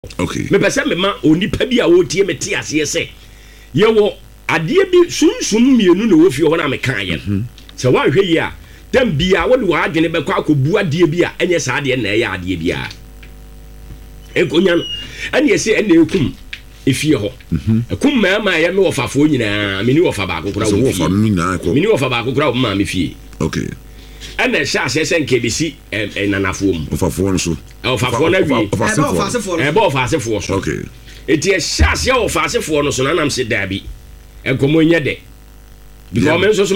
Okay. Me pese me ma onipa bi a wo tie me tie ase se. Ye wo ade bi sunsum mienu na wo fie ho na me kan ye. Se wa hwe yi a dem bia wo de wa adwene be kwa akobu ade bi a enye sa ade na ye ade bi a. Ekonya no ene se ene ekum efie ho. Ekum ma ye me wofafo nyina me ni wofa ba akokora wo. Wofa no nyina ko. Me ni wofa ba akokora wo ma me fie. Okay. Ene sha se nkebisi nanafo mu. Wofafo nso. Wofafo na wi. Eba ofasefo so. Okay. Eti sha se ofasefo no so na nam se dabi. Enkomo nye de. Because me nso so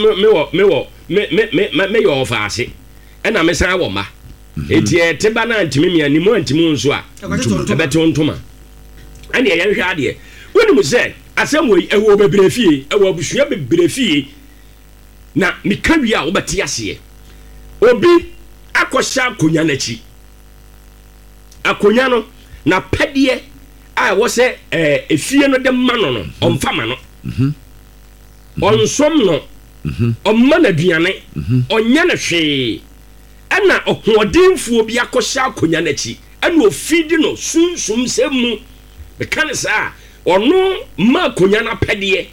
me yo ofase. Ena me san wo ma. Eti teba na ntimi me animu antimu nso a. Ebete ontoma. Ane ye hwe ade. Woni mu se asem wo ewo bebre fie, ewo abusua bebre fie. Na me ka wi a wo beti ase. Obi akosha akonya nachi. Akonya no na pedie a wo se efie no de mano no omfama no. Onsom no. Omma na duane. Onya na hwe. Ana ohodinfo obi akosha akonya nachi. Ana ofidi no sunsum semu. Me kan sa ono ma akonya na pedie.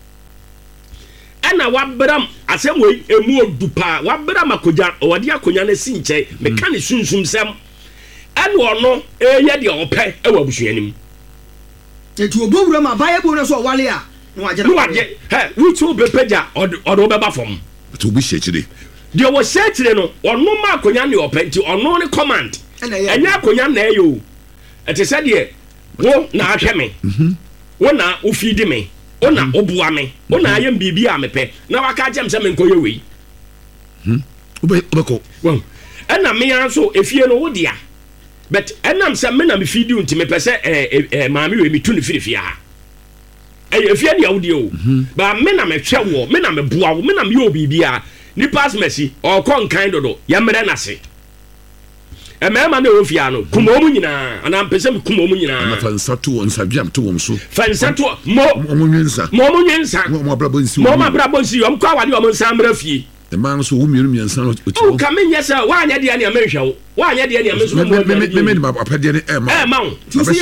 Ana wabram asem we emu odupa wabram akonya owade akonya na sinche me kan sunsum sem. Ana ono ye de ope e wabusuanim. Etu obowura ma baye bo no so wale a no waje wutu bepeja odo beba fom to bi shechire de wo shechire no ono ma akonya ne ope nti ono ne command enya akonya na eyo etese de wo na ahwe me wo na ofidi me wo na obua me wo na ayem bibi a mepe na waka jem se me nkoye we obeko wo ena me anso efie no wo dia but enam se me na me fidi unti me pese maami we mi tu ne firifia efie dia wo dia o ba me na me hwe wo me na me boa wo me na me yo bibia ni pass mercy o kon kan dodo ya mere na se emema na ofia no kuma omu nyina ana mpese me kuma omu nyina na fansa to on sabiam to won so fansa to mo nwensa mo abrabo nsi om kwa wade om nsamra fie the man so wo mienu miensa no o ka me nyesa wa anya de ne amehwe wo wa anya de ne ameso mo me ma apade ne ma wo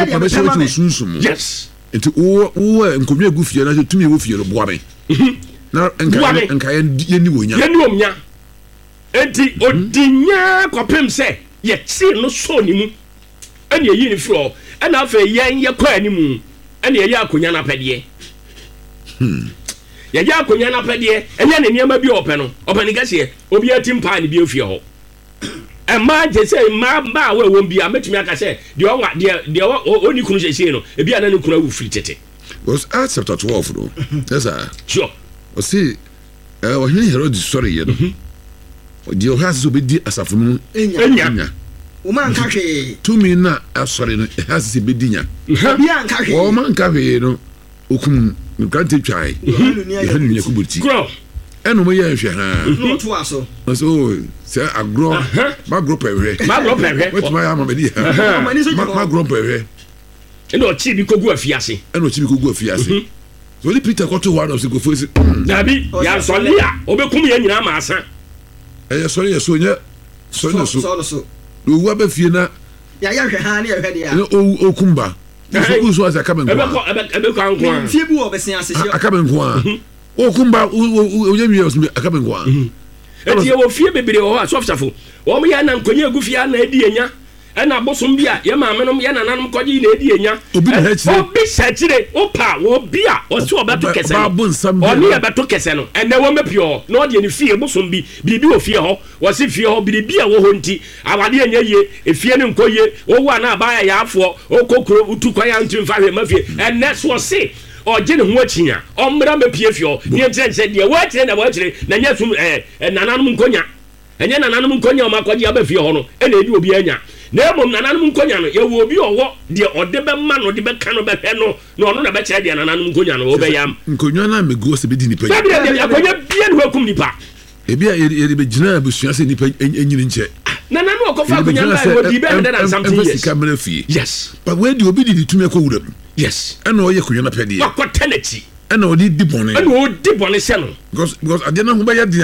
yes enti wo nkomwe gu fie na tumi wo fie no boa me na enka ye ni wonya enti odinya kopem se ye ti no so ni mu ene ye ni fro ena afa ye kwa ni mu ene ye akonya na pede ye ja akonya na pede ene ne niam bi ope no ope ni gase obi atimpa ni bi ofie ho ema je se ma ba we won bia metumi aka se de o de oni kunu se no e bia na ne kunu awu firi tete was Acts chapter 12 no yes sure o see o hin Herod sorry ye no di o has obedi asafo no enya o man ka hwe to me na asori no has obedi nya bia nka hwe o man ka hwe no okum nkante twai hanu nya kubuti eno mo ye hwe ha no to aso so se agro ma group ehwe what my am be di ma group ehwe eno chi bi kogu afiase so li Peter ko to one of the go first dabi ya solia obekum ye nyina ma asa sorry so nya so do wa ba fie na ya hwe ha na hwe dia o kumba so as akaben kwa ebe kwa nkwa fie bu obesin ase akaben kwa o kumba o ye mi akaben kwa eti ye wo fie bebere wo asofsafo wo mo ya na nkonya egu fie na edi enya ena bosom bia ye maamenom ye nananom koji na edi enya obi sachire opa wo bia o se obeto kese oni e beto kese no ene wo mepio na odi ni fie bosom bi biribi wo fie ho wo se fie ho biribi a wo ho nti awade enya ye efie ne nkoye wo wa na aba ya afo okokro utukwa ya ntim fa hwe mafie ene so se oje ne ho achinya omra mepie fie ni entense de wo akire na wo akire na nya sum nananom nkonya enye nananom nkonya o makoji aba fie ho no ene edi obi anya na emom nananom nkonya no ye wo obi owo de ode be ma no de be ka no be hwe no na ono na be kire de nananom nkonya no wo be yam nkonya na mego se be di nipa ya de akonya bia no akum nipa ebia ye be gina abusua se nipa enyini nche nananu okofa akonya na wo di be na something yes but where do obi di tumi akọ wuram yes ena oye konya na pede akọ tenachi ena odi di bone ena odi bone se no because adena ho be ya dia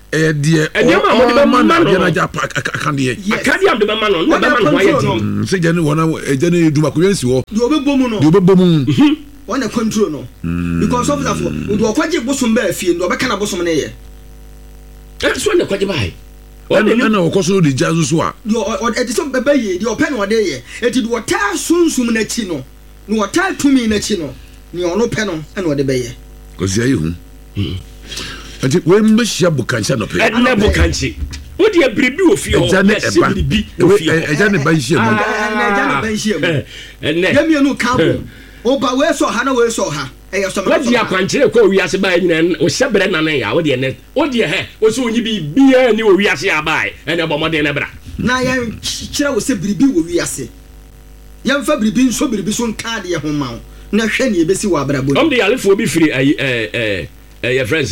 deɛ man na ja akande akande am de man no na be man ho ayɛ se gye ne wona egye ne duma ko yansi ho de obebomu no de obebomu on e control no because of that for do okwaje bosom ba afie ndo obeka na bosom ne ye so na kwaje bai na okoso de jazu so a de eti so beba ye de open no de ye eti do ta sunsum na chi no no wata tumi na chi no ni ono pe no na de be ye kozi ayi hu ati we mbehia bukancha no pe na bukanchi wo de biribi ofie ho na biribi ofie eja ne ba hia mu eja ne ba hia mu yemi no kabo oba we so ha na we so ha eya so ma dia kwanchire ko wiase ba nyina o hyebere na ya wo de ne o de he o so onyi bi bia ni o wiase abai ene bo modern na bra na ya kire wo se biribi wo wiase ya mfa biribi nso biribi so nka de ho ma na hwe ne ebesi wo abra bo de alefo bi firi your friends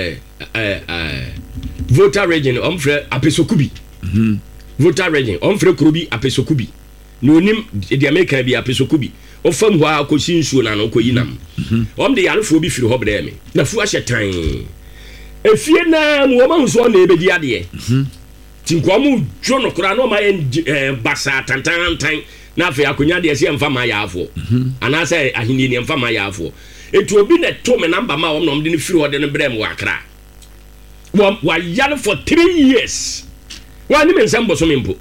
voter region omfre apesokubi voter region omfre krobi apesokubi no nim de America bi apesokubi o fam ho akosi nsuo na no koyi nam de alefo bi firi ho bra me na fu ahye tan efie na mo ma hu so na ebedi ade tinkomu dwo no kra no ma basa tantantan na afi akonya de ese mfa ma ya afo ana se ahini ne mfa ma ya afo etu obi na to me number ma wom no de ne firi ho de ne brem wa kra wa yale for 3 years wa ni men sambo so mempo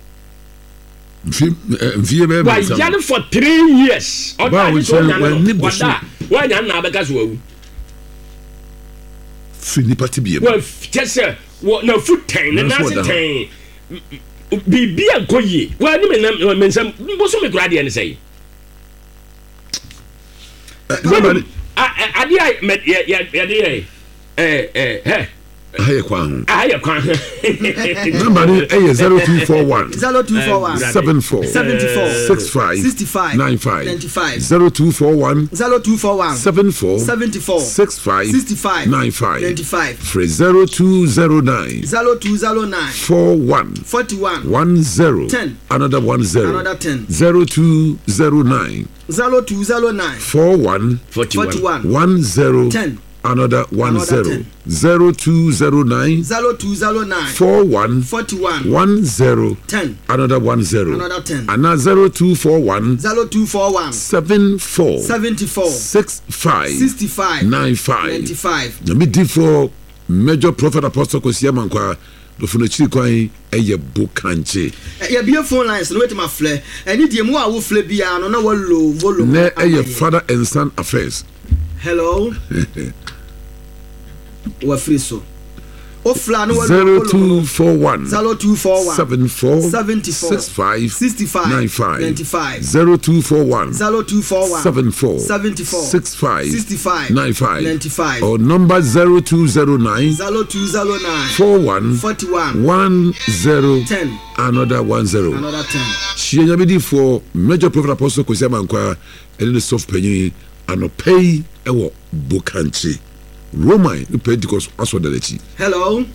mfie be wa yale for 3 years o da ni so wa nya na abeka so awu fini party bi wa tese na foot 10 na se 10 bibia koye wa ni men sam mbo so me kura de ne sei adi ya aye kwa number ni 0241 74 65 95 0241 74 65 95 0209 41 10 another 10 0209 41 10 another 10 0209 41 10 another 10 and 0241 74 65 95 na me di for major prophet apostle Kosia Mankwa do funa chiri kwan eye bukanche ya bia phone lines no wetima fle eni die mu a wo fle bia no na wo low volume na eye father and son affairs. Hello. Wa free so. O fla no 0241 74 65 95 0241 74 65 95 or number 0209 41 10 another 10 Shenya bidi for major prophet apostle Kosia Mankwa and the soft penny anopay ewo bukanchi Roman Pentecost aso dalechi. Hello.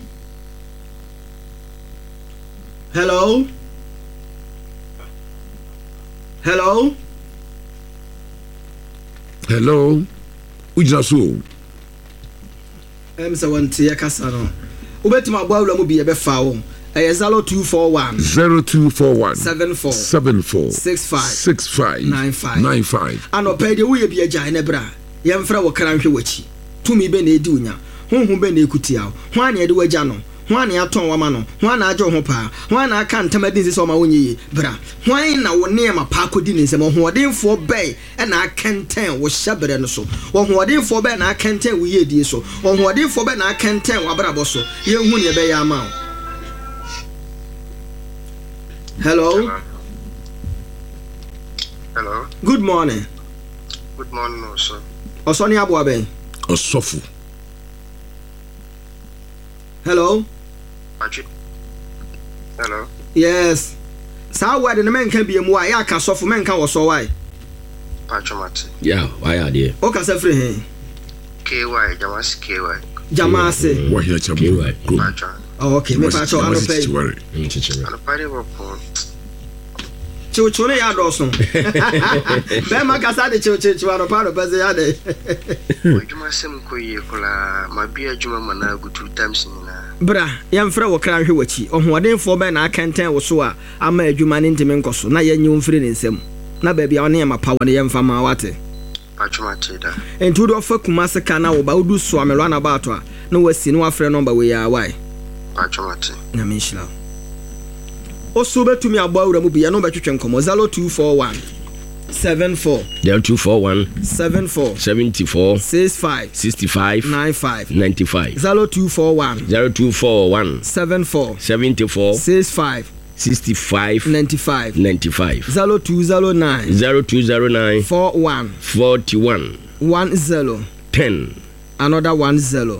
Hello. Hello. Hello. Ujina so. Say one tia kasa no. Ubeti ma bwa mu bi e be fa wo. 0241 74 65 95 anope de wo ye bi agya ne bra ye mfra wo kra nhwe wachi tumi be na edi unya honhom be na ekutia ho ane de wagya no ho ane aton wama no ho ane agye ho pa ho ane aka ntamadin se so ma wonye bra ho ane na wo ne ma pa kodi ne nsem ho odenfo be na akenten wo hyabere no so wo ho odenfo be na akenten wo ye die so wo ho odenfo be na akenten wo abrabo so ye hu ne be ya ma. Hello. Hello. Good morning. Good morning, sir. Osoni Abuabe. Osofu. Hello. Hello. Yes. Sa word the men can be a moi ya ka sofu men kan wo so why. Pachomati. Yeah, why are there? O ka se free he. KY, Jamasi KY. Jamasi. What here chabu? Oh, okay. Me pacho ano pay. Ano pay wo po. Chichone ya doso. Be ma ka sa de chichiwa no pa no pese ya de. Ojuma sem ko yi kola ma bia juma mana go 2 times ni na. bra yɛmfrɛ wo kra hwe wachi ɔhoɔdenfoɔ bɛ na akɛntɛn wo so a ama adwuma ne ntimi nkɔ so na yɛnyɛ mfiri ne nsam na baabi a ɔne yɛ mapa wɔ ne yɛmfa ma wate enti wode ɔfa kuma se ka na wo ba wodu so amelo anabaato a na wasi ne wafrɛ nɔmba wei a wae na menhyira oso betumi abo awura mu bia no betwetwe nkomo 0241 74 0241 74 74 65 65 95 95 0241 74 65 65 95 0209 41 10 another 10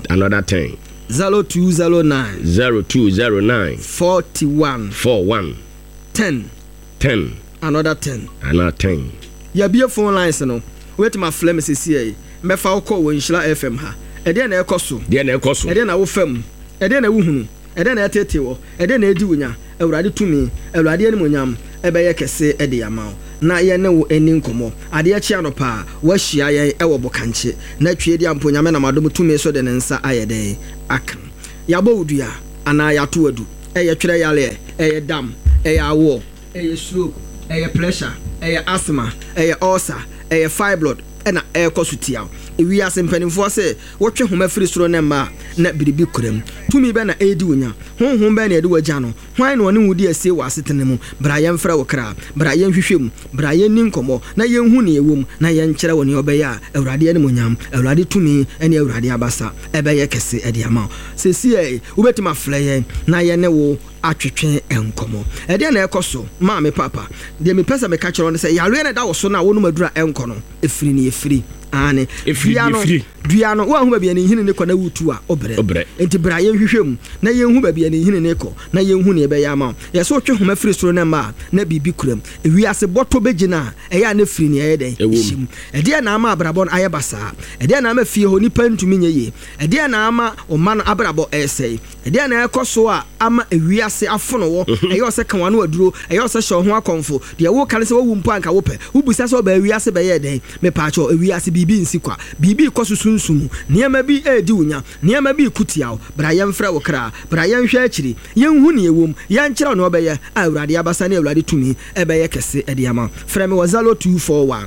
0209 41 10 another 10 ya bia phone lines no wait my flame sisi me fa wo ko Nhyira FM ha ede na ekoso ede na wo fam ede na wo hunu ede na etete wo ede na edi wonya awurade tumi awurade ani monyam ebeye kese ede yama na ye ne wo eni nkomo ade achi anopa wa hia ye ewo bokanche na twie di ampo nyame na madom tumi so de ne nsa ayede akan yabo udua ana yato adu eye twere yale eye dam eye awo eye stroke eye pressure eye asthma eye ulcer eye fibroid ena eye kosutia ewi asempanimfo se wotwe homa firi soro ne ma na biribi korem tumi be na edi wonya honhom be na edi wagya no hwan na one wudi asie wasetene mu bra yemfra wokra bra yenhwehwem bra yenni nkomo na yenhu ne ewom na yenkyere woni obeya awurade ene monyam awurade tumi ene awurade abasa ebeye kese edi ama sesie ubetima fleye na ye ne wo atwetwe enkomo ede na ekoso ma me papa de me pesa me ka kyero ne se yare na da wo so na wonu madura enkono efiri ne efiri ane duano wa hu babia ne hine ne kɔ na wutu a obre enti bra ye hwehwem na ye hu babia ne hine ne kɔ na ye hu ne be ya ma ye so twe homa firi soro na ma na bibi kuram ewi ase bɔtɔ begina eya na firi ne ye den him ede na ama abrabɔ aye basa ede na ama fie ho nipa ntumi nye ye ede na ama o ma no abrabɔ esei ede na ekoso a ama ewi ase afono wo eye o se kan wano aduro eye o se hye ho akonfo de wo kan se wo wumpo anka wo pɛ wo busa se o ba ewi ase be ye den me pa cho ewi ase bibi nsi kwa bibi kosusunsumu niema bi edi wonya niema bi kutiaw bra yemfra wo kra bra yenhwe akiri yenhu ne ewom yenkyerɛ no obɛyɛ awurade abasa ne awurade tumi ɛbɛyɛ kɛse ɛde ama frɛ me wo 0241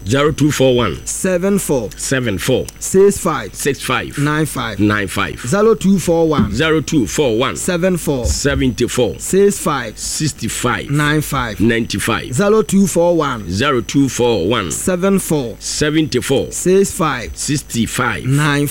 74 65 95 0241 74 65 95 0241 74 65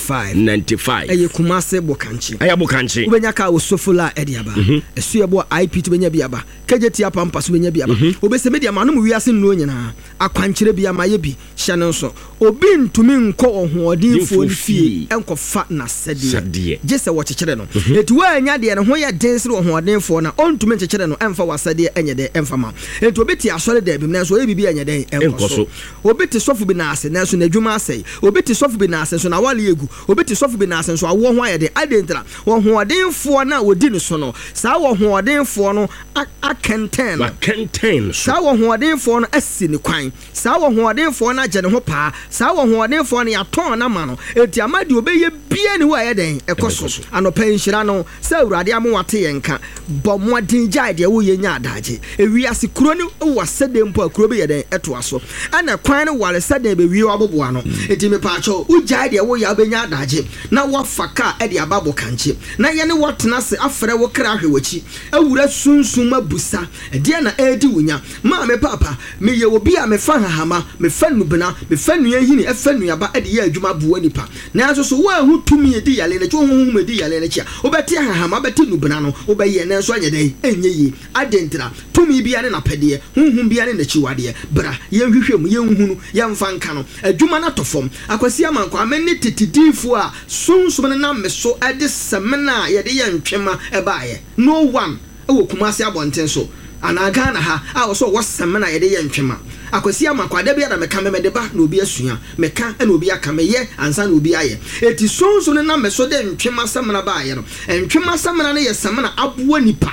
95 eye kumase bokanchi ubenya ka osofola ediaba esuebo IP to benya biaba kejeti apampa so benya biaba obese media ma no mu wiase nno nyina akwankyere bia ma bi hyɛ so obi ntumi nkɔ ohoɔdenfo fie enkofa na sɛdeɛ gese wɔ kyekyere no eti wa anya de ne ho yɛ densere ohoɔdenfo na ontumi kyekyere no emfa wasɛdeɛ enye de emfa ma eti obi te asɔre da bim na so ebibi enye de enkoso obi te sɔfo bi na ase na so na adwuma asɛe obi te sɔfo bi na ase so na wale egu obi te sɔfo bi na ase so awo ho ayɛ de adentra ohoɔdenfo na wodi ne so no saa ohoɔdenfo no akɛntɛn no saa ohoɔdenfo no asi ne kwan saa ohoɔdenfo na agye ne ho paa saa ohoɔdenfo no yɛatɔn na ma no enti amadi obɛyɛ bia ne wo ayɛ den ɛkɔso anɔpa Nhyira no sɛ awurade amowate yɛnka bɔ mmɔden gyae deɛ woyɛ nya adagye ewiase kuro ne wɔ sɛde mpo a kuro bi yɛ den ɛtoa so ana kwan ne wale sɛde bɛwie waboboa no enti mepaakyɛw wogyae deɛ woyɛ wobɛnya adagye na wafa ka ɛde ababo kankye na yɛne wɔtena se afrɛ wo kra hwe wachi awura sunsum abusa ɛdeɛ na ɛdi wonya ma me papa meyɛ obi a mefa hahama mefa nubena mefa nua hini ɛfa nuaba ɛde yɛ adwuma boa nipa na nso so wo ahu tumi edi yale ne two honhom edi yale ne chia obɛte hahama bɛte nubena no obɛyɛ na nso anya dɛ enye yi adentra tumi bia ne napɛdeɛ honhom bia ne nachiwadeɛ bra yɛnhwehwɛ mu yɛnhunu yɛmfa nka no adwuma na tofom akwasi amankwa amene tetidifo a sunsum ne na meso ɛde semena yɛde yɛ ntwema ɛbaayɛ no one ɛwɔ kumase abɔnten so anaga na ha a so wo semena yɛde yɛ ntwema akwasi amankwa da bia da meka me de ba na obi asua meka na obi aka meyɛ ansa na obi ayɛ eti sonso ne na meso de ntwema semena baayɛ no ntwema semena ne yɛ semena aboa nipa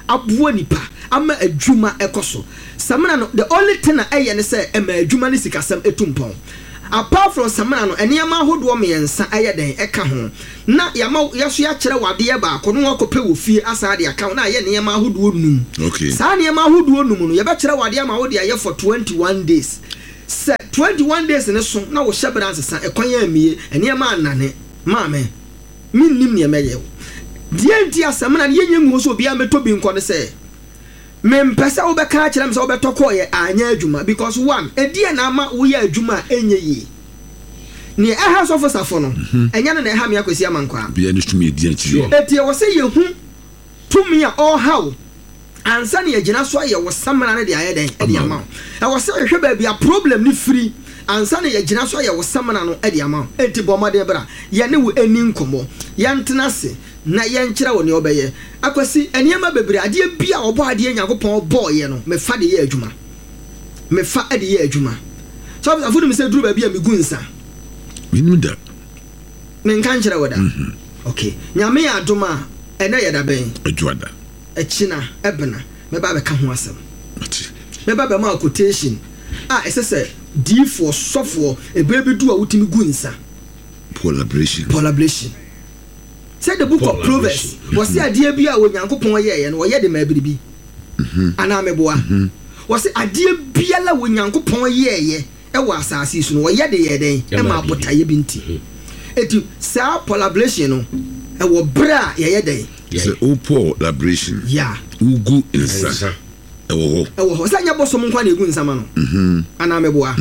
ama adwuma ekoso semena no the only thing na ɛyɛ ne sɛ ɛma adwuma ne sikasɛm etumpɔn apart from samana no enema ahodo mmiɛnsa ɛyɛ den ɛka ho na yama yaso ya kyerɛ wadeɛ baako no wakɔpɛ wɔ fie asa de aka na yɛ nneɛma ahodo num okay saa nneɛma ahodo num no yɛbɛkyerɛ wadeɛ ma wode ayɛ for 21 days sɛ 21 days ne so na wo hyɛ branch sa ɛkwan yɛ amie nneɛma anane maame minnim nneɛma yɛ deɛ nti asamana ne yɛnyɛ ngu so bia meto bi nkɔ ne sɛ mempɛsɛ wo bɛka kyerɛ me sɛ wo bɛtɔkɔ yɛ anya adwuma because one ɛdeɛ na ama woyɛ adwuma ɛnyɛ yi ne ɛha sɔfo safo no ɛnyɛ no na ɛha me akwasi amankwa bia ne tumi ɛdi akyiri ɛti ɛwɔ sɛ yɛhu tumi a ɔhaw ansa ne yɛgyina so ayɛ wɔ samana no de ayɛ dɛn ɛde ama wo ɛwɔ sɛ yɛhwɛ baabi a problem ne firi ansa ne yɛgyina so ayɛ wɔ samana no ɛde ama wo ɛnti bɔ mmɔden bra yɛne wo ani nkɔmmɔ yɛntena ase na yɛnkyerɛ wo ne ɔbɛyɛ akwasi nneɛma bebree adeɛ bia ɔbɔ adeɛ Nyankopɔn bɔɔyɛ no mefa de yɛ adwuma mefa de yɛ adwuma so afɔ me sɛ duru baabi a megu nsa minnu da menka nkyerɛ wo da okay nyame yɛ adom a ɛnɛ yɛ da bɛn adwada ɛkyina ɛbena mɛba bɛka ho asɛm mɛba bɛma quotation a ɛsɛ sɛ diifoɔ sɔfoɔ ɛberɛ bi du a wotumi gu nsa collaboration say the book of Proverbs was say adeɛ bi a Onyankopɔn yɛyɛ no wɔyɛ de ma biribi ana meboa was say adeɛ biala Onyankopɔn yɛyɛ ɛwɔ asase so no wɔyɛ de yɛ den ɛma abotaye bi nti eti saa collaboration no ɛwɔ bra a yɛyɛ den sɛ opo collaboration ya ugu insa ɛwɔ hɔ sɛ nyɛ bosom nkwa na egu nsama no ana meboa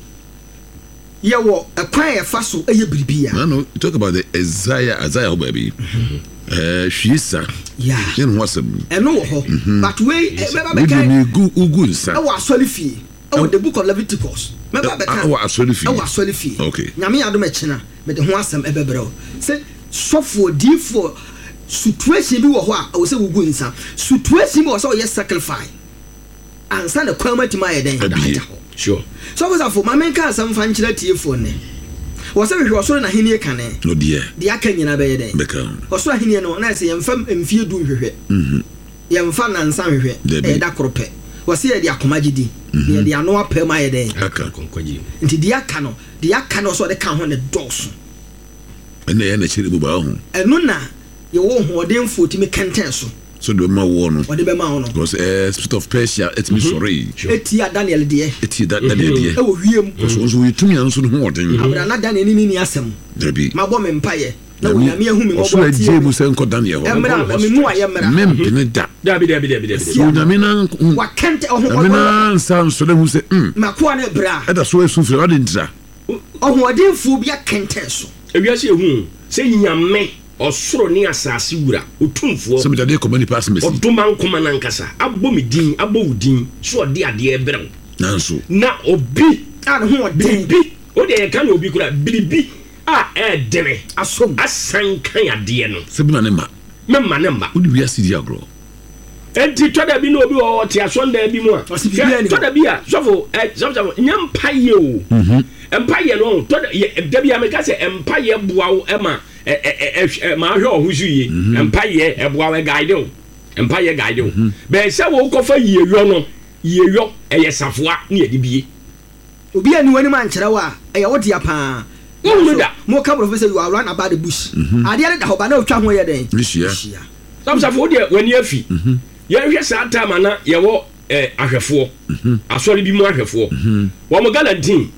yɛwɔ ɛkwan yɛfa so ɛyɛ biribi a no talk about the Isaiah baby hwisa yɛn ho asɛm ɛno wɔ hɔ but we bɛba bɛka ugu nsa ɛwɔ asɔre fie ɛwɔ the book of Leviticus mɛba bɛka ɛwɔ asɔre fie okay nyame adom ɛkyena mede ho asɛm ɛbɛbrɛ wo sɛ sɔfoɔ diifoɔ situation bi wɔ hɔ a ɛwɔ sɛ wogu nsa situation bi wɔ sɛ ɔyɛ sacrifice ansa na kwan matimi ayɛ dɛn ɛda hɔ sure so was afọ mama nka asam fa nkyerɛ tiefo ne wo sɛ hwehwɛ ɔsoro na henie ka ne no deɛ de aka nyina bɛyɛ dɛn bɛka ɔsoro henie no na sɛ yɛmfa mfie du hwehwɛ yɛmfa nansa hwehwɛ ɛda koropɛ wo sɛ yɛde akoma gidi yɛde ano apɛ ma yɛ dɛn aka konkɔgyi nti de aka no so de ka ho ne dɔso ɛna yɛ na kyerɛ bu ba ho ɛno na yɛwɔ hoɔdenfo timi kɛntɛn so de ma wo no de ma wo no because spirit of Persia it me sorry etia Daniel de Daniel de e wo wiem so yitumi anso no hoɔden abra na Daniel ni asɛm dabi ma bɔ me mpaye na wo nyame ahu me wo bɔ tie mu sɛ nkɔ Daniel hɔ emra me mu ayɛ mra mempene da dabi so nyame na wa kente na nsa nso da hu sɛ makoa ne bra ɛda so asu firi ɔde ntira ɔhoɔdenfo bi akɛntɛn so ewiase ehu sɛ nyame ɔsoro ne asase wura otumfoɔ sɛ medade kɔma nipa asɛmɛsi ɔdoma nkoma nankasa abɔ me din abɔ wo din so ɔde adeɛ brɛw nanso na obi a ne ho ɔden biribi wode yɛka ne obi kora biribi a ɛɛdene asom asan kan adeɛ no sɛ bi na ne ma memma ne mma wode wiase di agorɔ enti tɔda bi na obi wɔ te asɔnda bi mu a tɔda bi a sɔfo nyɛ mpayɛ o mpayɛ no tɔda da bi a meka sɛ mpayɛ boa wo ɛma ma hwɛ ɔho so yie mpayɛ ɛboa wo guide wo mpayɛ guide wo bɛɛ sɛ wo kɔfa yieyɔ no yieyɔ ɛyɛ safoa ne yɛde bie obi ani wani man kyerɛ wa ɛyɛ wo dia paa wo da mo ka professor you are run about the bush adeɛ da hɔ ba na otwa ho yɛ den hia samsafo wo de wani afi yɛhwɛ saa time na yɛwɔ ahwɛfoɔ asɔre bi mu ahwɛfoɔ wɔn galantin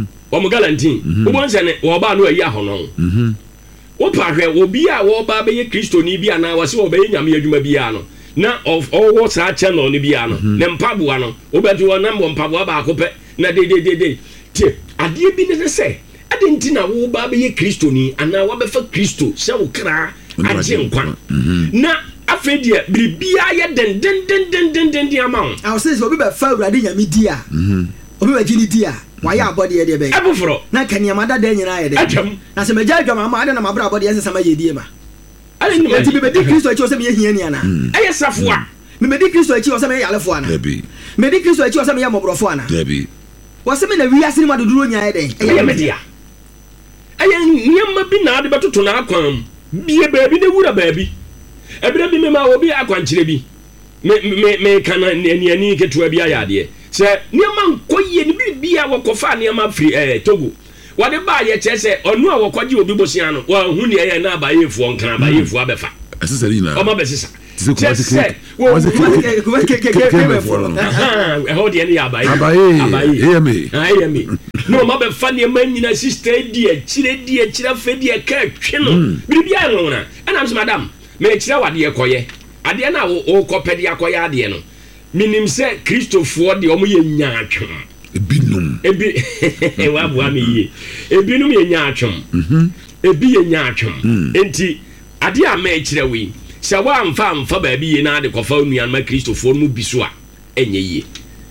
wobɔ nsɛ ne wɔba no ayi ahɔ no wopa hwɛ obi a wɔba bɛyɛ kristoni bi anaa wɔsɛ wɔbɛyɛ nyame adwuma biara no na ɔwɔ saa channel no biara no ne mpaboa no wobɛte wɔ nam wɔ mpaboa baako pɛ na de tie adeɛ bi ne sɛ ade nti na woba bɛyɛ kristoni anaa wɔbɛfa kristo sɛ wo kra agye nkwa na afei deɛ biribiara yɛ dendendendendenden ama wo awo sɛ obi bɛfa awurade nyame di a obi bɛgye ne di a wayɛ abɔdeɛ deɛ bɛyɛ ɛfoforɔ na kaniama dada nyinaa yɛ dɛ atwam na sɛ magya adwama ama ade na mabra abɔdeɛ sɛ sama yɛ die ma nti mebɛdi kristo akyi wɔ sɛ meyɛ hiani ana ɛyɛ safoa mebɛdi kristo akyi wɔ sɛ meyɛ yalefo ana mebɛdi kristo akyi wɔ sɛ meyɛ mmɔborɔfo ana wɔ sɛ me na wiase ne mu adodoro nyaɛ dɛn ɛyɛ medea ɛyɛ nneɛma bi na ade bɛtoto na akwan bie baabi ne wura baabi ɛberɛ bi mema obi akwankyerɛ bi me kana niani ketewa bi ayɛ adeɛ sɛ nneɛma nkɔ yie ne biribia wɔkɔfa nneɛma firi Togo wɔde ba yɛ kyɛ sɛ ɔno a wɔkɔgye obi bosia no wɔahu ne ɛyɛ na abayefoɔ nkra abayefoɔ abɛfa ɛsesɛ ni na ɔma bɛsesa kyɛ ɛhɔ deɛ ne yɛ abaye na ɔma bɛfa nneɛma nyina sista di akyirɛ fɛ di ɛka twe no biribiaa nwona ɛnam sɛ madam mekyerɛ wadeɛ kɔyɛ adeɛ no a wokɔpɛ de akɔyɛ adeɛ no menim sɛ kristofoɔ deɛ ɔmo yɛ nyaatwom waboa me yie ebinom yɛ nyaatwom ebi yɛ nyaatwom enti adeɛ a mekyerɛ wei sɛ woamfa baabi yie na ade kɔfa nuanoma kristofoɔ no mu bi so a ɛnyɛ yie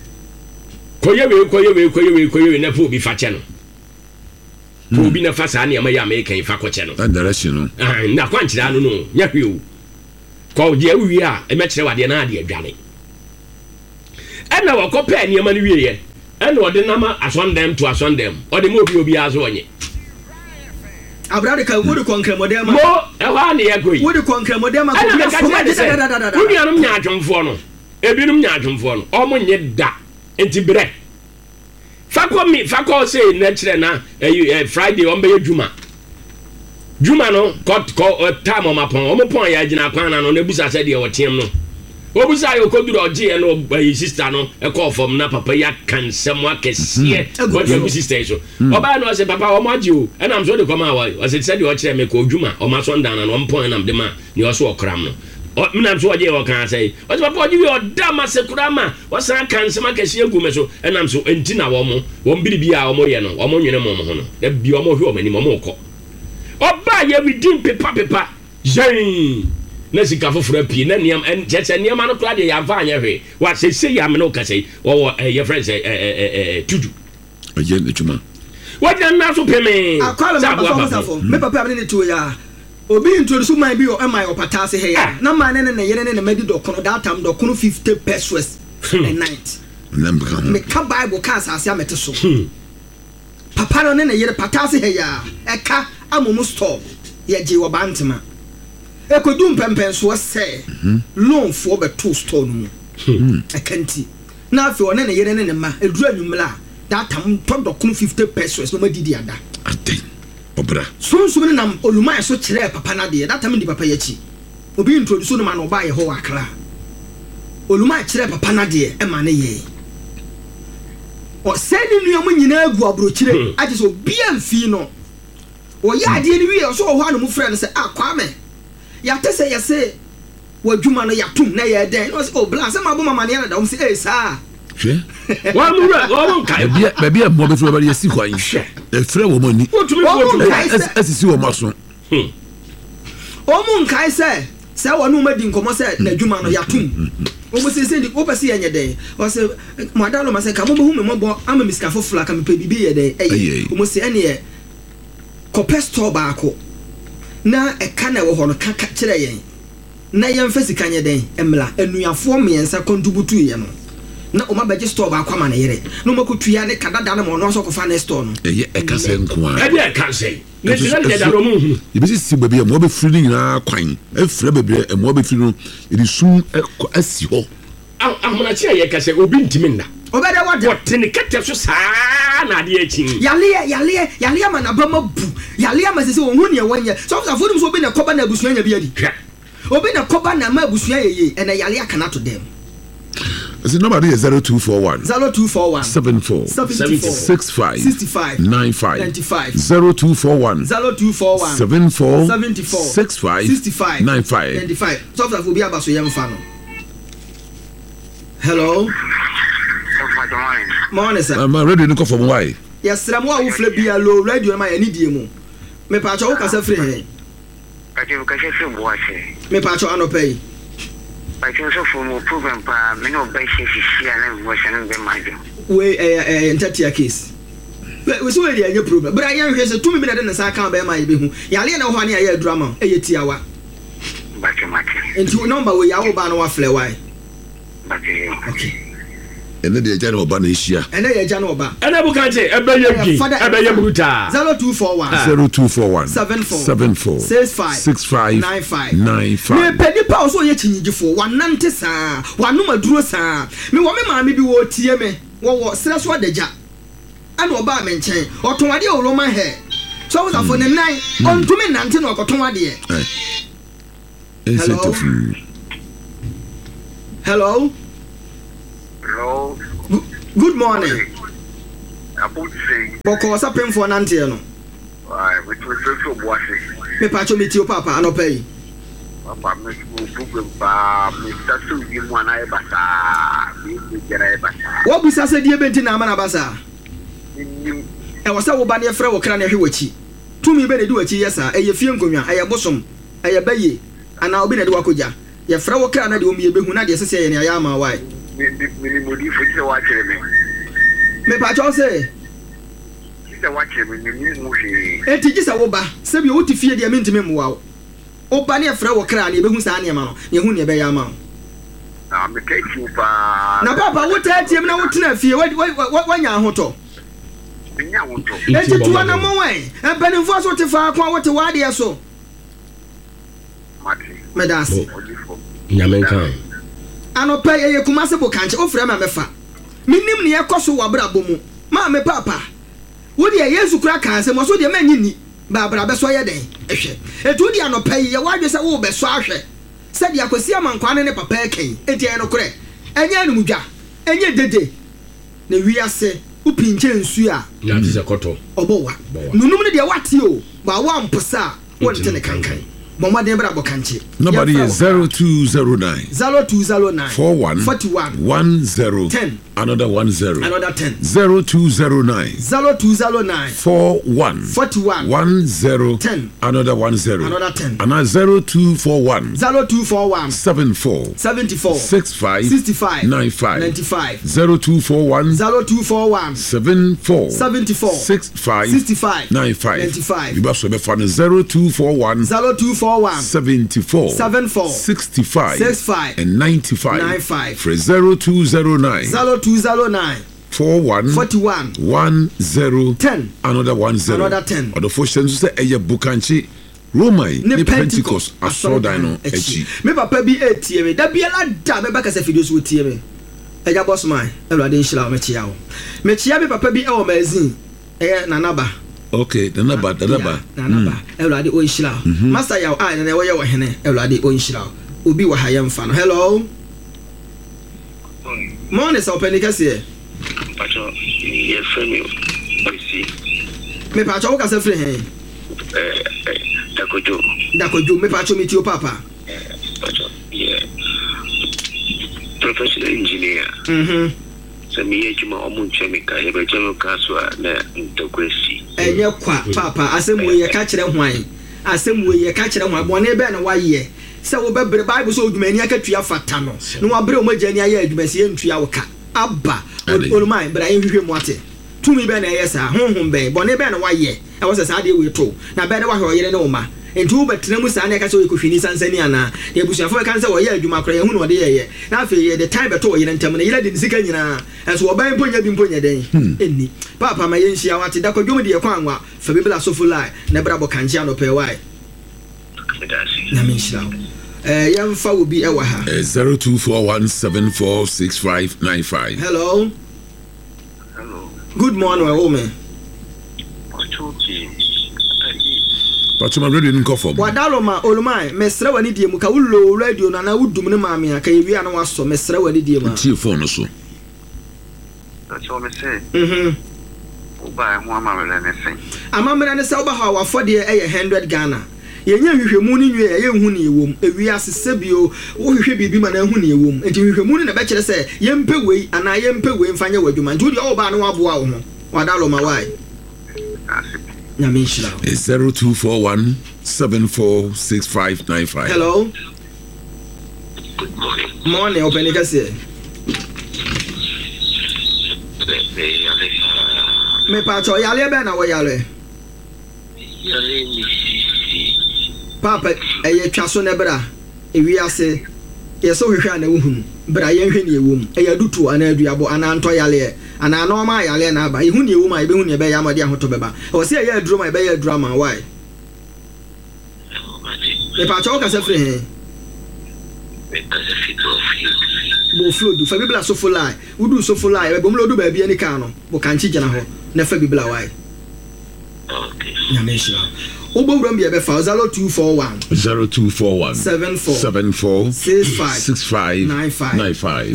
kɔyɛ wei na pɛ obi fa kyɛ no pɛ obi na fa saa nneɛma yɛ a mekan fa kɔkyɛ no na kwankyerɛ no no nyɛ hwee o kɔ deɛ wowie a ɛmɛkyerɛ wadeɛ na adeɛ adwane ɛna wɔkɔpɛɛ nneɛma no wieɛ ɛna ɔde nama asɔndɛm to asɔndɛm ɔde ma obi aso ɔnyɛ abrade ka wode kɔnkramɔdɛm ma mo ɛhɔ a ne yɛ kɔyi wode kɔnkramɔdɛm ma ɛna mɛka kyerɛ de sɛ wonuanom nyaatwomfoɔ no ebinom nyaatwomfoɔ no ɔmo nye da enti berɛ fakɔ sei na kyerɛ na Friday ɔmbɛyɛ dwuma no kɔ time ɔmapɔn ɔmo pɔn yɛ agyina kwan na no na busa sɛ deɛ wɔteam no obusa yɛ okɔduru ɔgyeɛ no sister no ɛkɔɔ fam na papa yɛ aka nsɛm akɛseɛ wɔde agu sister yi so ɔbaa no ɔsɛ papa ɔmo agye o ɛnam so wode kɔma a ɔsɛ sɛdeɛ ɔkyerɛ me kɔ dwuma ɔma sɔndana no ɔmpɔn nam de ma ne ɔso ɔkram no menam so ɔgyeɛ ɔka sɛ ɔsɛ papa ɔgye wie ɔda ma sɛ kora ma wɔsan aka nsɛm akɛseɛ agu me so ɛnam so ɛnti na wɔn biribi a ɔmoyɛ no ɔmo nwene mo ho no da bi ɔmo hwɛ ɔmo anim ɔmo kɔ ɔbaa yɛ within pepa yɛn na sika foforɔ pii na kyɛ nneɛma no koraa deɛ yɛamfa anyɛ hwee wasɛsɛ yɛ amene woka sɛ wɔwɔ yɛfrɛ sɛ tudu ɛyɛ n'adwuma wɔgyina nna so pemee me papa mene ne to ya obi introduce man bi ɛma ɔpata ase he ya na man ne yere ne madi dɔkono that time dɔkono 50 pesos a night me ka bible ka asase amete so papa no ne yere pata ase he ya ɛka amomu store yɛgye wɔ bantema ekodu mpempen so sɛ loan for beto store no mu ɛkanti na afi one ne yere ne ma edura nwumla that time dɔkono 50 pesos no madidi ada aden obra so ne nam oluma so kyerɛ papa na de that time di papa yachi obi introduce no ma no ba ye ho akra oluma kyerɛ papa na de e ma ne ye o sɛ ni nuamu nyina agu abrokyire agye so bia mfi no o ya de ni wie so ho anu mu frɛ no sɛ akwame ya tese yese wadwuma no yatum na ye den no o bla sɛ mabo mama ne na da um sɛ saa hwɛ wa mu ra o nka baabi a mo be fro ba ye si kwan hwɛ e frɛ wo mo ni asisi wo maso o mu nkai sɛ wonu ma di nkomo sɛ na dwuma no yatum o mo sese ndi o pɛ sɛ yenye den o sɛ mo adalo ma sɛ ka mo hu me mo bo ama miska fofula ka me pɛ bibi ye den o mo sɛ ene ye kopɛ store baako na ɛka na ɛwɔ hɔ no ka kyerɛ yɛn na yɛn fa sika nyɛ den emla anuafoɔ mmiɛnsa contribute yɛ no na o ma bɛgye store baako ama na yere na o ma kotua ne kadada na mo no so kofa ne store no ɛyɛ ɛka sɛ nko a ɛde ɛka sɛ ne sɛ ne da mo hu yɛbɛsi si baabi a mo bɛ firi nyinaa kwan ɛfrɛ baabi a mo bɛ firi no yɛde sum asi hɔ ahonachi a yɛka sɛ obi ntimi nda obɛda wada wɔtene kɛtɛ so saa na adeɛ akyi yale ma na ba ma bu yale ma sɛ wɔn ne wɔnyɛ so afɔ nim so obi na kɔba na abusua nya bi adi obi na kɔba na ma abusua yeye ɛna yale aka na to dem is the number is 0241 74 65 95 0241 74 65 95 so afɔ obi aba so yɛm fa no hello morning sir I'm ready to go from why yes ram wa wo fle bia low radio ma ya ni die mu me pa cho wo kasa free he ati wo kasa free bo ase me pa cho anopai pa cho so for mo program pa me no ba she na wo se no be majo we entatia case we so we dey problem but I yan hwe se tumi bi na de nsa kan ba ma ye be hu yale na ho ane ya drama e ye tiawa ba ke mate enti number we ya wo ba no wa fle why okay ene de agya na oba na ehia ene ye agya na oba ene bu kan che ebeye bruta 0241 74 65 95 me pedi pa so ye chinyigifo wanante saa wanuma duro saa me wo me maame bi wo tie me wo sere so adagya ana oba me nchen oton ade o Roman hair so was for ne nan on to me nante na okoton ade hello good morning boko sa pem for nante no we to so boase me pa cho me ti o papa anopai papa me problem pa me tasu yi mu ana e basa me gera e basa wo bisa se die benti na ama na basa e wo se wo ba ne frɛ wo kra na hwe wachi tumi be ne di wachi yesa e ye fie nkonwa e ye bosom e ye baye ana obi na de wakoja ye frɛ wo kra na de omi ye behu na de sese ye ne aya ama wai me modi fo se wa kire me pa cho se se wa kire me mu hwe e ti gisa wo ba se bi wo ti fie de me ntime mu wa oba ne frɛ wo kra na ye behu sa ne ma no ye hu ne be ya ama me kai ti pa na papa wo ta tie me na wo tena fie wanya ahoto nya woto e ti tuwa na mo wen e benefo so te fa kwa wo te wa de so mati medasi nyamenka anopa ye kuma se bo kanche o frɛ ma mefa minim ne ye koso wa brabo mu ma me papa wo de Yesu kura kan se mo so de manyi ni ba bra be so ye den ehwe etu de anopa ye wa dwe se wo be so ahwe se de akosi amankwa ne papa eken enti e no kure enya no mudwa enye dede na wiase upinche nsu a ya tse koto obowa nunum ne de wate o ba wa mposa won tene kankan Mama Debra Bokanchi. Nobody is 0209 0209 41 10 another 10 another 10 0209 0209 41 10 another 10 another 10 and 0241 74 65 95 0241 74 65 95 you must be fun 0241 74 65 and 95 for 0209 41 10 another 10 or the first sentence say eye bukanchi Romai ne Pentecost asodan no echi me papa bi etie me da biala da me baka se videos wo tie me eja boss man elwade nhira me chia wo me chia me papa bi e wo magazine nanaba okay nanaba elwade o nhira master yaw ai na wo ye wo hene elwade o nhira obi wa ha yemfa no hello morning so penikase pacho ye frame oisi me pacho wo ka se frame he Dakojo me pacho me tio papa pacho yeah professional engineer so me ejuma omunche me ka ye be jeno kaswa na ntokwesi enye kwa papa asemu ye ka kire hwan asemu ye ka kire hwan bone be na waye se wo bebre bible so odumani akatua fata no no wabre o magani aye adumasi entua wo ka abba olumai bra ye hwehwe mu ate tumi be na yesa honhom be bone be na waye e wo se sa de we to na be de wa hwe yere ne wo ma enti wo betra mu sa na ka se wo kohwini sansani ana de busuafo be kan se wo ye adwuma kora ye hu no de ye na afi ye the time be to yere ntam na yere de sika nyina enso wo ban ponya bi mponya den enni papa ma ye nhia wate da kodwom de ye kwanwa fa bibla so fulai na bra bo kanjia no pe wai na me nhia yamfa wo bi e wa ha 0241746595 hello good morning woman Pacho ma radio nko fo wadaloma olumai mesra wani die mu ka wulo radio na wudum ne maame aka yewi ana waso mesra wani die ma tie phone so Pacho me say oba ho amamela ne sen amamela ne sa oba ha wafode e 100 Ghana yenya hwehwemu ni nwe ye hu ne ewom ewi asese bio wo hwehwe bibi ma na hu ne ewom enti hwehwemu ne be kire se yempe wei ana yempe wei mfanye wadwuma nti odi oba ne waboa wo ho wadaloma wai Nyamishla. It's 0241 746595. Hello. Good morning. Morning, Openikase. Me pacho yale be na wo yale. Papa eye twaso ne bra. Ewi ase. Yeso hwehwa na wuhun. Bra ye hwe ne ewom. Eye dutu ana aduabo ana anto yale. Ana normal yale na aba ihu ne ewu ma ebe hu ne be ya made ahoto beba o se ya aduro ma ebe ya aduro ma why e pa cho ka se free he bo flow du fa bibla so fulai udu so fulai be bomlo du ba bia ni ka no bo kanchi jana ho na fa bibla wai okay nyameshira Ubawuram be be 0241 74 65 95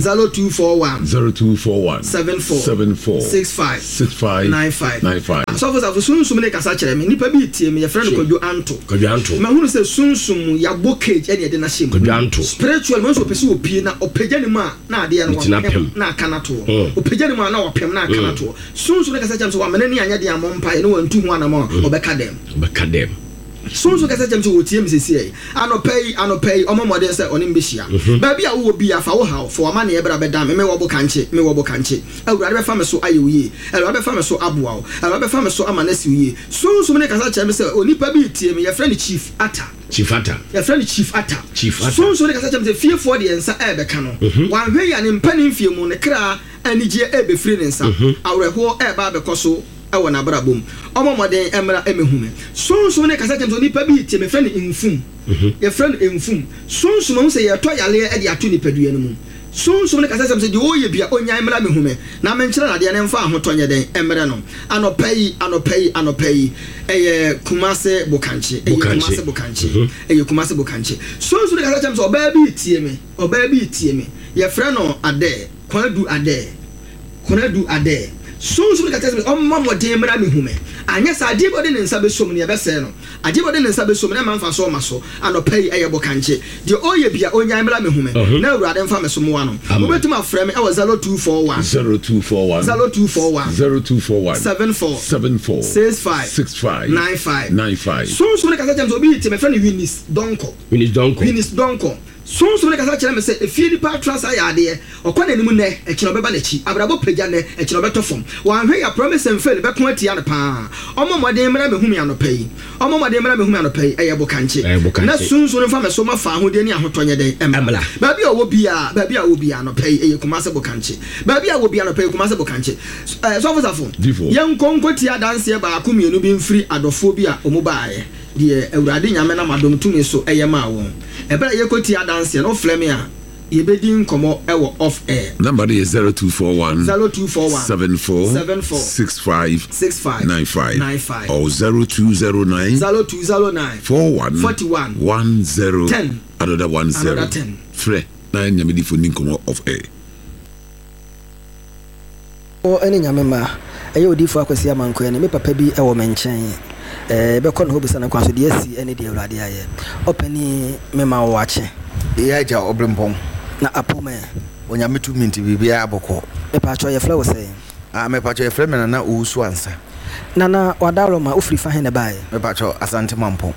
0241 74 65 95 so for sunsum ne kasa kire me nipa bi tie me ye friend Kwadwo Anto ma hunu se sunsum ya bokage ene de na hyem Kwadwo Anto spiritual man so pese opie na opagya ne ma na ade no na kana to opagya ne ma na opem na kana to sunsum ne kasa kire so wa mene ne anya de amompa ne wantu hu anama obeka dem so kasa jam so wotie msesi anopay omomode se onim behia ba bia wo bia fa wo ha for ama ne ebra bedam me wo bo kanche awurade be fa me so ayewie awurade be fa me so aboa awurade be fa me so ama na siwie so ne kasa jam se onipa bi tie me ye friend chief ata ye friend chief ata so ne kasa jam se fie for de ensa ebe ka no wan hwe ya ne mpani fie mu ne kra anigye ebe free ne nsa awreho eba be koso ewo na brabom omomoden emra emehume sunsun ne kasa temso nipa bi tie me friend infum ye friend infum sunsun mo se ye to yale e de ato nipa dua no mu sunsun ne kasa temso de oye bia onya emra mehume na menkyere na de ne mfa ahotonye den emre no anopai eye kumase bokanche eye kumase bokanche sunsun ne kasa temso oba bi tie me ye friend no ade kwadu ade sunsun ka tese omma modem mra mehume anya sa ade bode ne nsa besom ne yebese no ade bode ne nsa besom ne manfa so maso anopai eyebo kanche de oye bia onya mra mehume na awurade mfa mesom wa no obetuma frɛ me e 0241 74 65 95 sunsun ka tese obi ti me frɛ ne Winnis Donko sunsun ne kasa kyerɛ me sɛ efie ni pa trust ayade ɔkɔ na nimu nɛ ɛkyerɛ ɔbɛba n'akyi abrabo pagya nɛ ɛkyerɛ ɔbɛtɔ fam wanhwɛ ya promise and fail bɛko atia no paa ɔmo mɔden mra mehumi anɔpɛ yi ɛyɛ bokanche na sunsun mfa me so ma fa ahode ni ahotɔnyɛ den ɛmla baabi a wo bia anɔpɛ yi ɛyɛ kumase bokanche sɔfosafo yɛn konko tia danse ba akomienu bi mfiri adɔfo bi a ɔmo baaye die awurade nyame na madom tumi so ɛyɛ ma won ebra yekoti adanse no flame a yebedi nkomo ɛwɔ off air number is 0241 74 65 95 or 0209 41 10 another 10 free na nyame di foni nkomo off air o ene nyame ma ɛyɛ odifo akwasi amanko ne me papa bi ɛwɔ menkyɛn bɛkɔ no hobisa na kwaso de asi ene de awurade ayɛ opani mema wo ache ya ja obrempon na apome onyame tu minti bibia abɔkɔ me pa cho ye fla wo sɛ me pa cho ye fla me na usu ansa na wadalo ma ofri fa hene bae me pa cho asante mampo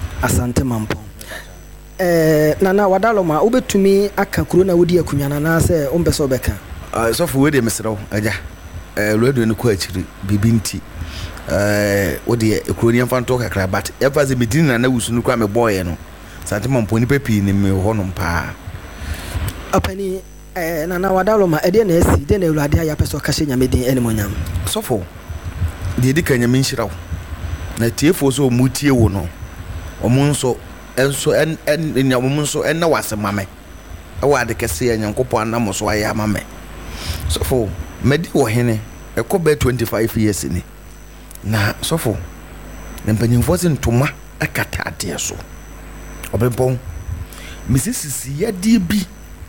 na wadalo ma obetumi aka kuro na wodi akunwa na sɛ ombɛsɛ obɛka so for we de mesrew agya radio no ko akiri bibinti wodi ekronian fanto kakra but ever ze medina na wusu no kwa me boy no sante mamponi papi ni me ho no pa apani na wadalo ma ede na asi de na awurade ya peso ka hye nyame din enimonyam sofo de di kan nyame nhiraw na tiefo so mutie wo no omunso en omunso en na wasemame awade kese ya nyankopɔ anam so aya mame sofo medi wo hene ekobe 25 years ni na sofo nempanyimfo se ntoma akata ade so obempon misisisi yade bi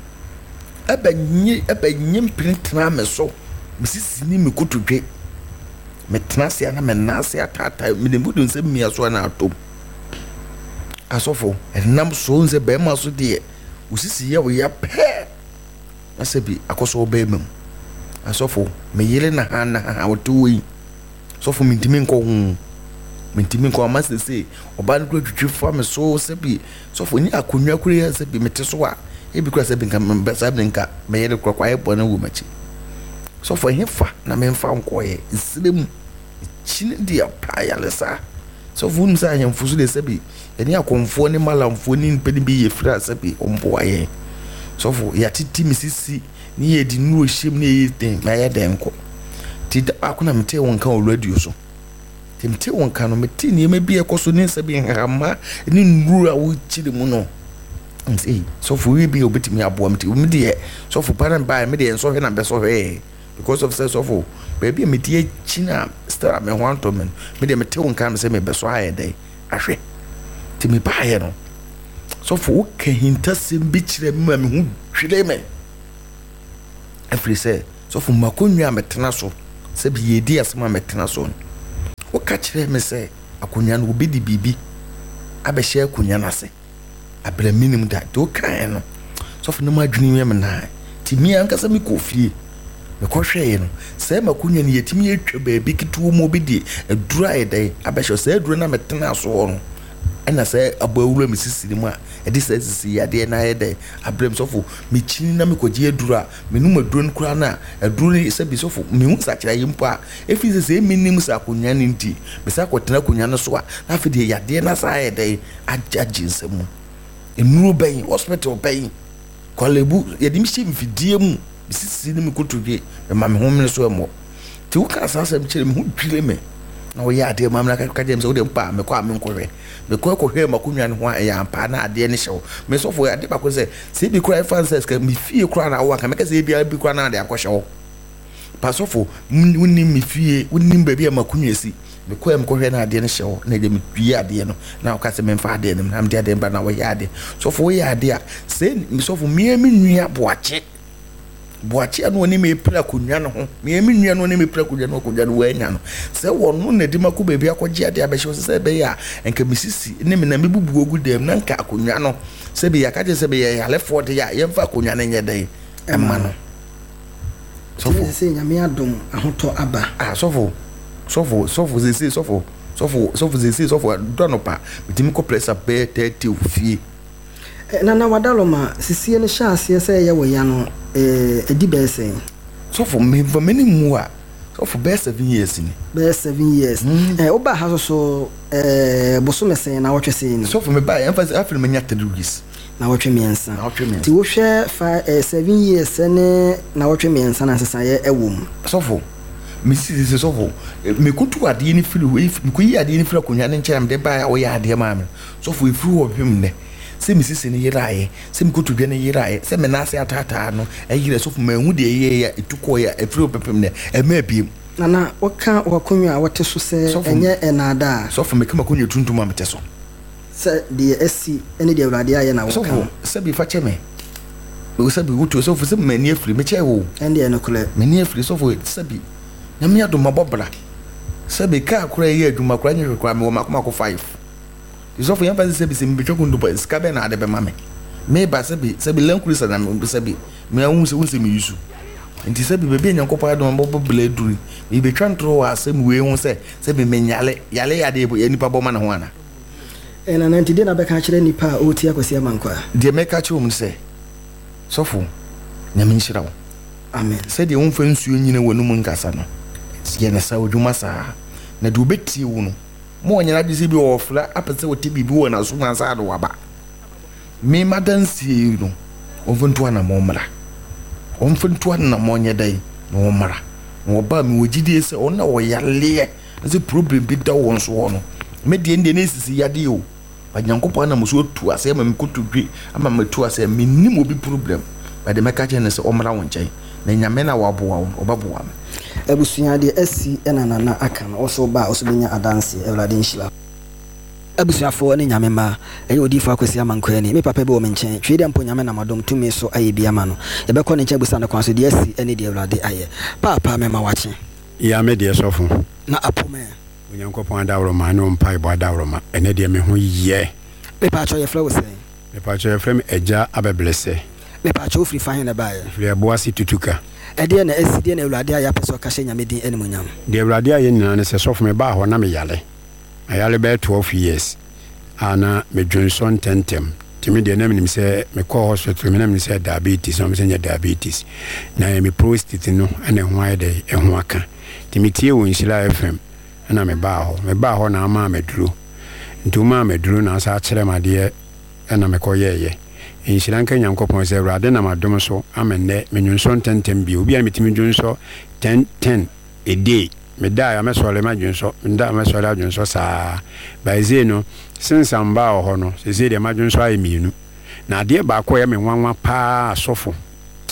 abanyi mprintra me so misisi ni mekotodwe metnase ana menase atata minembudu nse mia so na atom asofo enam so nse be ma so de usisi ye wo ya pe asebi akoso obemem asofo meyele na hana awtowi sofo mintimi nko amase se oba no twetwe fa me so sebi sofo ni akonwa kure ya sebi mete so a ebi kura sebi nka mbesa bi nka meyele kwa ebo na wu machi sofo hefa na memfa nkoye isirem chine dia payalesa sofo unsa ahemfuso de sebi eni akonfo ni malamfo ni mpeni bi ye fra sebi ombo aye sofo ya titi misisi ni ye di nu ohiem ni ye den na ye den ko ti akuna mete wonka o radio so timte wonka no mete ni me bi ekoso ni sebi hama ni nuru a wo chiri mu no nti sofo we bi obetimi abo amte me de sofo paran ba me de enso hwe na be so hwe because of say sofo baby me die china star me ho anto me de me te won kan say me beso ayede ahwe ti me baaye no so for ka hintasem bi kire me me hu hwire me afri say so for makonwa metena so se bi yedi asema metena so wo ka kire me say akonwa no obi di bibi abehye akonwa na se abra minimum da do kan no so for no madwini me na ti mi ankasa me kofie me kohwe no se makonwa ne yetimi atwa baabi kituo mo bi di adura yedai abehye se adura na metena so no ena say abawura me sisiri mu a edi say sisi ade na yede abrem sofo me chini na me koje adura me numa adura nkura na adura ni say bi sofo me hu sa kira yimpo a efi say me nim sa akonya ni nti me sa kwotena akonya no so a na fe de yade na sa yede ajaji nsemu enuro ben hospital ben kolebu yede mi shi mfidie mu sisi ni me kotodwe me ma me hu me so mo ti wo ka sa asem kire me hu dwile me na wo ya ade mamna ka dem so de mpa me kwa me nkohwe me kwa kohwe makunwa ne ho ya mpa na ade ne hyew me so fo ade ba ko se bi kura fanses ka me fie kura na wo ka me ka se bi kura na ade akohwe pa so fo wonni me fie wonni ba bi makunwa si me kwa me kohwe na ade ne hyew na de me dua ade no na wo ka se me mfa ade ne na me de ade ba na wo ya ade so fo wo ya ade a se me so fo me nua boache anu oni me pra kunwa no ho me nua no oni me pra kunwa no kunwa no wanya no se wono na di mako bebi akogye ade abehye se be ya enka misisi ne me na mebubu ogu dem na nka kunwa no se be ya kaje se be ya lefo de ya yemfa kunwa no nyedai emma no sofo se nyame adom ahoto aba sofo zesi sofo donopa bitimi ko pressa be 30 ofie na wadaloma sisie ne hyase se ye wo ya no edi bese so for me for many more so for best 7 years ni best 7 years oba ha so boso mesen na wotwe sen ni so for me buy emphasis after me nyata degrees na wotwe miensa ti wo hwe 7 years ne na wotwe miensa na sesa ye ewom so for me see so for me kuntu ade ni fili we me kuyi ade ni fili akonya ne nkyerem de buy wo ya ade ma me so for ifiri wo hwem ne se misisi ne yirae se mkotudwe ne yirae se menase atata no ayire so fuma hu de ye ya etuko ya efiri pepem ne ema biem na waka wakonwa wote so se enye enada so fuma kama konwa tuntum amete so se de esi ene de awrade aye na waka se bi fa cheme we se bi wuto so fu se mani afiri me che wo ende ene kule mani afiri so fu se bi na me adoma bobra se bi ka akura ye aduma kura nye kura me wo makoma ko 5 isofu yamba se bi se mbetwa kundu ba skabe na ade be mame me ba se bi lankurisa na me se bi me ahun se me yusu nti se bi bebe nyankopɔ adom bobo bleduri me betwa ntro wa se me we hu se bi menyale yale ya de nipa bɔ ma na ho ana na nanti de na be ka kire nipa o ti akosi amankwa de me ka kire um se sofu na me nhyira wo amen se de wonfa nsuo nyina wanum nkasa no sie na sa odwuma sa na de obetie wo no mo nyina disi bi wo fla apese wo tibi bi wo na so mansa ado waba me madansi no ovuntu ana mo mra omfuntu ana mo nyedai no mra no ba mi wogidi se ona wo yale ze problem bi da won so no me de ende na sisi yade o banyankopo ana mo so tu ase ma me kotudwe ama me tu ase me nim obi problem ba de meka che ne se omra won nchen na nyame na waboa wo obaboa me abusunya de asi enana aka no oso ba oso benya adanse ewlade nhyira abusuafo ne nyame ma eyi odifo akwesi amankwa ni me papa be o menchen twede mpo nyame na madom tumi so aye bia ma no ebekọ ne nche busa ne kwanso de asi ene de ewlade aye papa me ma wache ya me de sofo na apome onyankopon adawro ma no mpa ibo adawro ma ene de me ho ye me pa cho ye flow say me pa cho ye frame eja abeblese me pa cho free fahin na bae free aboasi tutuka ede na asidi na ewlade aya peso ka hye nyame din animunyam de ewlade aye nyina ne se sofo me ba ho na me yale ayale be 12 years ana me dwonson tentem timi de na me se me call hospital me na me se diabetes no me se diabetes na me prostate no ana ho ayde ho aka timi tie wo Nhyira FM ana me ba ho na ama meduro ntuma meduro na sa kire made ana me koyeye Nhyira nka Nyankopon se Awurade na madom so amenne me dwonson tentem bi obi a metimi dwonso 10 a day me da ya mesole ma dwonso nda mesole dwonso saa baize no sensamba ho no se de ma dwonso ayi mienu na de ba ko ya me nwanwa pa asofo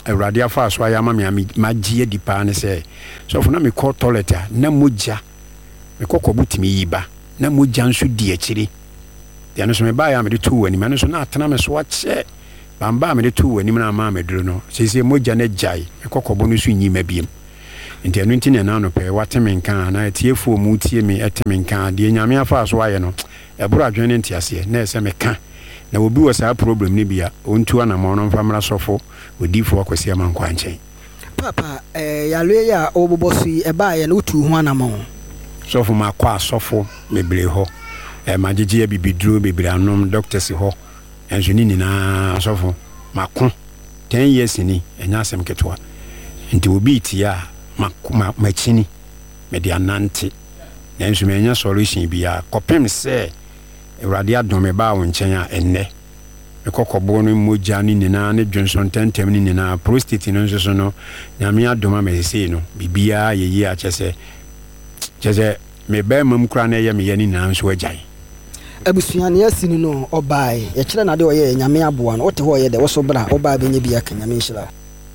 awurade afa so ayama me magye di pa ne sɛ sɔfo na me kɔ toilet a na mogya me kɔkɔ butimi yiba na mogya nso di akyiri de no so me ba ya me de to wani me no so na atena me so akyɛ bamba me de to wani na ma me duro no sese mogya na gyae me kɔkɔ bo no so nyi mabiem nti eno nti na no pɛ wate me nka na tiefo mu tie me ete me nka de nyame afa so ayɛ no ɛboro adwene nti ase na ɛsɛ me ka na obi wɔ saa problem ni bia ontu anamɔ no mfamra sɔfo odifo akwasi amankwa nkyɛn papa yalwe ya obobosu eba ye no tu ho anamɔ sɔfo makɔ asɔfo bebre hɔ magyeje bibiduro bebre anom doctors hɔ enso ni nyina sɔfo mako 10 years ni enya asɛm ketwa nti obi tia machini mede anante enso me enya solution bia kopem sɛ awurade adome ba wo nkyɛn a ennɛ ekɔkɔbo no mogya ni nyina ne dwonson tentem ni nyina prostate no nso so no nyame adoma mesese no bibia yeyi a kyese me ba mam kra na ye me ye ni nyina nso agyae abusuane asini no obae ye kyerɛ na de oyɛ nyame aboa no wote hɔ yɛ de wo so bra obae benye bia ka nyame nhyira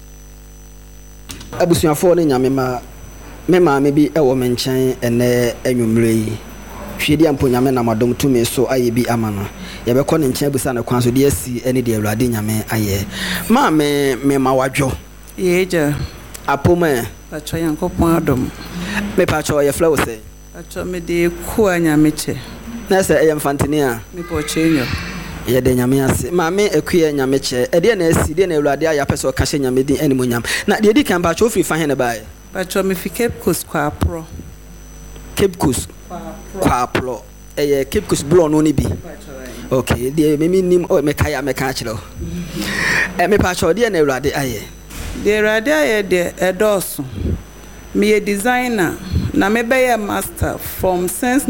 abusuafo ne nyame ma me maame bi ɛwɔ me nkyɛn ɛnɛ anwumre yi hwedi ampo nyame na madom tumi so ayɛ bi ama no yɛbɛkɔ ne nkyɛn busa ne kwan so de asi ɛne de awurade nyame ayɛ maame me ma wadwo yeja apoma pacho yankopon adom me pacho yɛ flow sɛ pacho me de ku anyame kyɛ na sɛ ɛyɛ mfantini a me pɔchenyo yɛ de nyame ase maame akuye nyame kyɛ ɛde na asi de na awurade ayɛ apɛ sɛ ɔka hyɛ nyame din animu nyam na de di kan pacho ofiri fa hene bae pacho me fi Cape Coast kwa pro Cape Coast kwa pro Cape Coast blow no ni bi okay de me nim me kaya me ka kyerɛ me pacho de na awurade ayɛ de awurade ayɛ de edoso me a designer na me be a master from since